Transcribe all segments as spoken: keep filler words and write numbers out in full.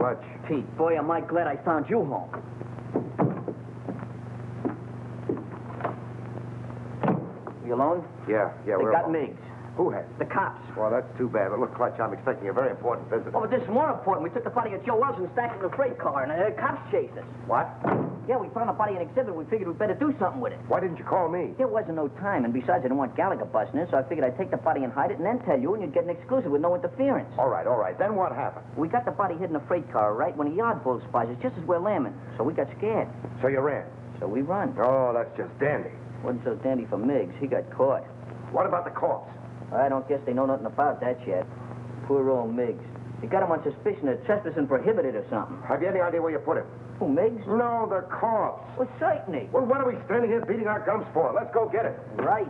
Clutch. Pete, boy, am I glad I found you home. You alone? Yeah, yeah, They we're got alone. Miggs. Who has? The cops. Well, that's too bad. But look, Clutch, I'm expecting a very important visit. Oh, but this is more important. We took the body of Joe Wells and stacked it in a freight car, and the uh, cops chased us. What? Yeah, we found a body in an exhibit. We figured we'd better do something with it. Why didn't you call me? There wasn't no time, and besides, I didn't want Gallagher busting in, so I figured I'd take the body and hide it and then tell you, and you'd get an exclusive with no interference. All right, all right. Then what happened? We got the body hid in a freight car, right, when a yard bull spies us just as we're lambing. So we got scared. So you ran? So we run. Oh, that's just dandy. Wasn't so dandy for Miggs. He got caught. What about the corpse? I don't guess they know nothing about that yet. Poor old Miggs. They got him on suspicion of trespassing prohibited or something. Have you any idea where you put him? Who, Miggs? No, the corpse. Well, certainly. Well, what are we standing here beating our gums for? Let's go get it. Right.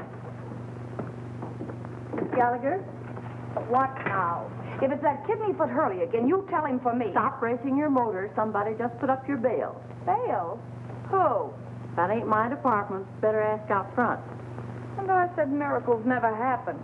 Gallagher? What now? If it's that kidney-foot Hurley again, you tell him for me. Stop racing your motor. Somebody just put up your bail. Bail? Who? That ain't my department. Better ask out front. And I said miracles never happen.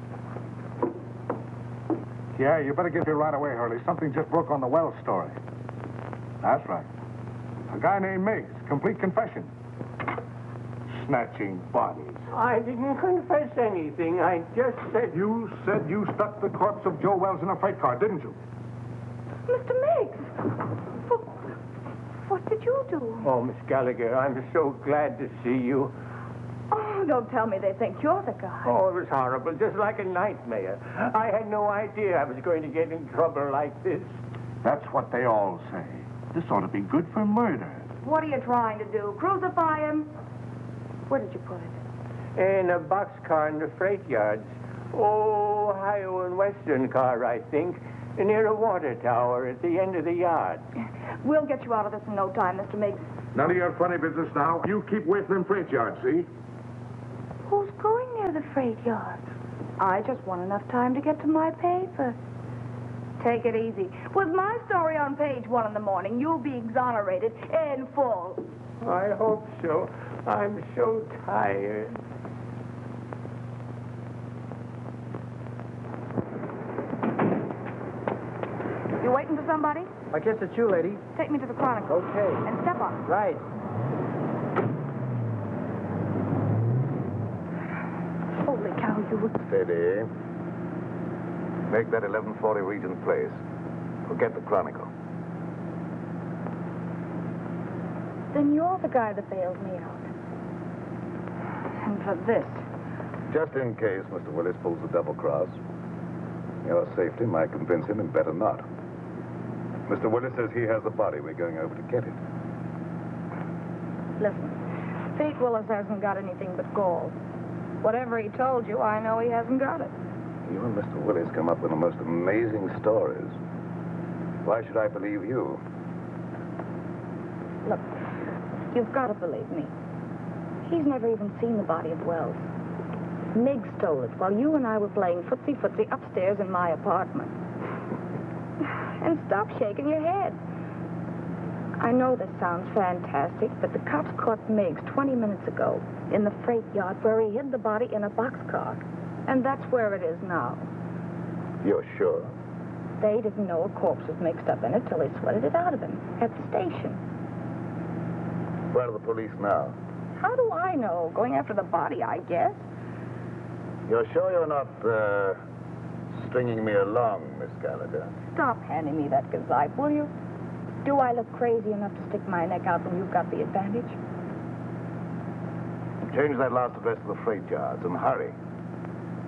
Yeah, you better get here right away, Hurley. Something just broke on the Wells story. That's right. A guy named Miggs. Complete confession. Snatching bodies. I didn't confess anything. I just said... You said you stuck the corpse of Joe Wells in a freight car, didn't you? Mister Miggs! What, what did you do? Oh, Miss Gallagher, I'm so glad to see you. Oh, don't tell me they think you're the guy. Oh, it was horrible, just like a nightmare. I had no idea I was going to get in trouble like this. That's what they all say. This ought to be good for murder. What are you trying to do? Crucify him? Where did you put it? In a boxcar in the freight yards. Oh, Ohio and Western car, I think. Near a water tower at the end of the yard. We'll get you out of this in no time, Mister Miggs. None of your funny business now. You keep away from them freight yards, see? Who's going near the freight yard? I just want enough time to get to my paper. Take it easy. With my story on page one in the morning, you'll be exonerated in full. I hope so. I'm so tired. You waiting for somebody? I guess it's you, lady. Take me to the Chronicle. Okay. And step on it. Right. Holy cow, you... Steady. Make that eleven forty Regent Place. Forget the Chronicle. Then you're the guy that bailed me out. And for this. Just in case Mister Willis pulls the double cross, your safety might convince him and better not. Mister Willis says he has the body. We're going over to get it. Listen, Pete Willis hasn't got anything but gall. Whatever he told you, I know he hasn't got it. You and Mister Willis come up with the most amazing stories. Why should I believe you? Look, you've got to believe me. He's never even seen the body of Wells. Miggs stole it while you and I were playing footsie-footsie upstairs in my apartment. And stop shaking your head. I know this sounds fantastic, but the cops caught Miggs twenty minutes ago in the freight yard where he hid the body in a boxcar. And that's where it is now. You're sure? They didn't know a corpse was mixed up in it till they sweated it out of him at the station. Where are the police now? How do I know? Going after the body, I guess. You're sure you're not, uh, stringing me along, Miss Gallagher? Stop handing me that gazipe, will you? Do I look crazy enough to stick my neck out when you've got the advantage? Change that last address to the freight yards and hurry.